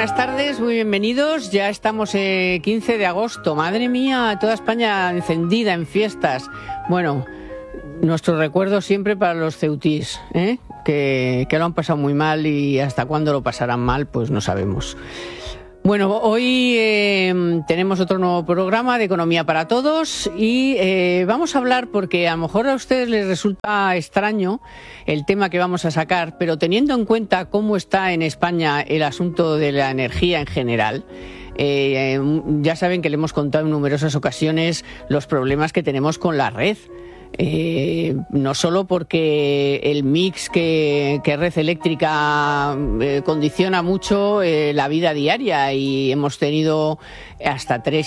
buenas tardes, muy bienvenidos. Ya estamos 15 de agosto. Madre mía, toda España encendida en fiestas. Bueno, nuestro recuerdo siempre para los ceutís, que lo han pasado muy mal, y hasta cuándo lo pasarán mal, pues no sabemos. Bueno, hoy tenemos otro nuevo programa de Economía para Todos y vamos a hablar, porque a lo mejor a ustedes les resulta extraño el tema que vamos a sacar, pero teniendo en cuenta cómo está en España el asunto de la energía en general, ya saben que le hemos contado en numerosas ocasiones los problemas que tenemos con la red. No solo porque el mix que Red Eléctrica condiciona mucho la vida diaria, y hemos tenido hasta 3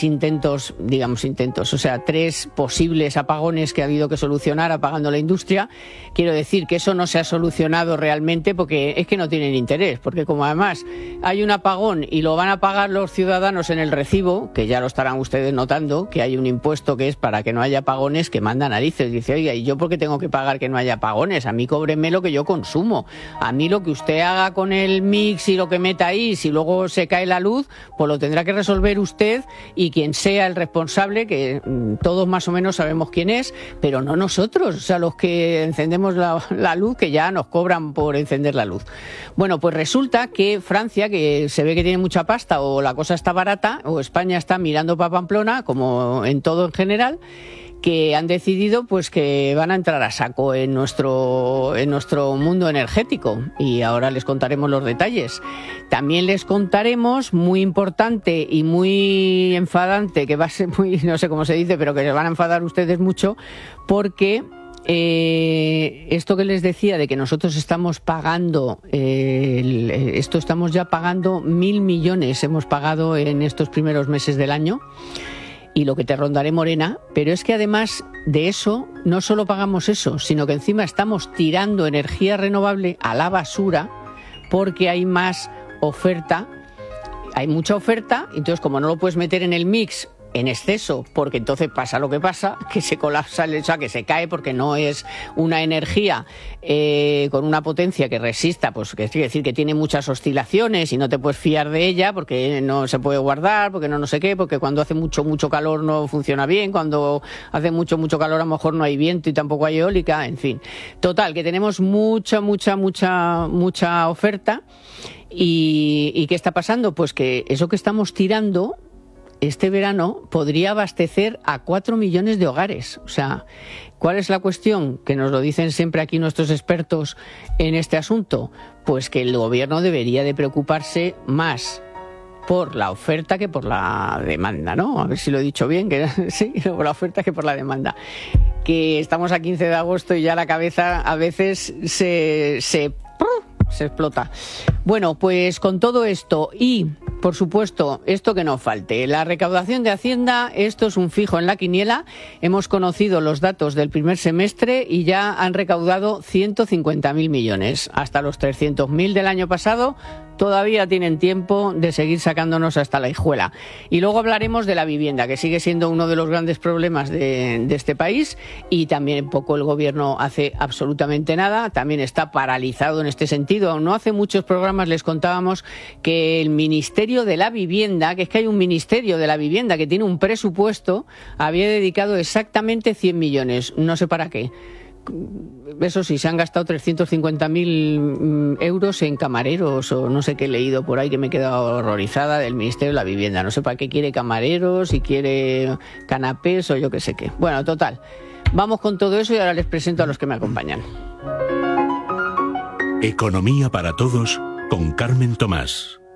posibles apagones que ha habido que solucionar apagando la industria. Quiero decir que eso no se ha solucionado realmente porque es que no tienen interés, porque como además hay un apagón y lo van a pagar los ciudadanos en el recibo, que ya lo estarán ustedes notando, que hay un impuesto que es para que no haya apagones, que manda narices. Dice, oiga, ¿y yo por qué tengo que pagar que no haya apagones? A mí cóbreme lo que yo consumo. A mí lo que usted haga con el mix y lo que meta ahí, si luego se cae la luz, pues lo tendrá que resolver usted y quien sea el responsable, que todos más o menos sabemos quién es, pero no nosotros, o sea, los que encendemos la luz, que ya nos cobran por encender la luz. Bueno, pues resulta que Francia, que se ve que tiene mucha pasta, o la cosa está barata, o España está mirando para Pamplona, como en todo en general, que han decidido pues que van a entrar a saco en nuestro mundo energético, y ahora les contaremos los detalles. También les contaremos, muy importante y muy enfadante, que va a ser muy, no sé cómo se dice, pero que se van a enfadar ustedes mucho, porque esto que les decía de que nosotros estamos pagando, estamos ya pagando 1.000 millones, hemos pagado en estos primeros meses del año, y lo que te rondaré, Morena, pero es que además de eso, no solo pagamos eso, sino que encima estamos tirando energía renovable a la basura, porque hay más oferta, hay mucha oferta, entonces como no lo puedes meter en el mix en exceso, porque entonces pasa lo que pasa, que se colapsa, o sea, que se cae, porque no es una energía con una potencia que resista, pues que quiere decir que tiene muchas oscilaciones y no te puedes fiar de ella, porque no se puede guardar, porque no sé qué, porque cuando hace mucho calor no funciona bien, cuando hace mucho calor a lo mejor no hay viento y tampoco hay eólica, en fin. Total, que tenemos mucha oferta. ¿Y qué está pasando? Pues que eso que estamos tirando este verano podría abastecer a 4 millones de hogares. O sea, ¿cuál es la cuestión? Que nos lo dicen siempre aquí nuestros expertos en este asunto. Pues que el gobierno debería de preocuparse más por la oferta que por la demanda, ¿no? A ver si lo he dicho bien, que sí, por la oferta que por la demanda. Que estamos a 15 de agosto y ya la cabeza a veces se explota. Bueno, pues con todo esto y, por supuesto, esto que no falte, la recaudación de Hacienda, esto es un fijo en la quiniela. Hemos conocido los datos del primer semestre y ya han recaudado 150.000 millones. Hasta los 300.000 del año pasado todavía tienen tiempo de seguir sacándonos hasta la hijuela. Y luego hablaremos de la vivienda, que sigue siendo uno de los grandes problemas de este país, y también poco el gobierno hace absolutamente nada, también está paralizado en este sentido. No hace muchos programas les contábamos que el Ministerio de la Vivienda, que es que hay un Ministerio de la Vivienda que tiene un presupuesto, había dedicado exactamente 100 millones, no sé para qué. Eso sí, se han gastado 350.000 euros en camareros, o no sé qué he leído por ahí, que me he quedado horrorizada, del Ministerio de la Vivienda. No sé para qué quiere camareros, si quiere canapés o yo qué sé qué. Bueno, total, vamos con todo eso y ahora les presento a los que me acompañan. Economía para Todos con Carmen Tomás.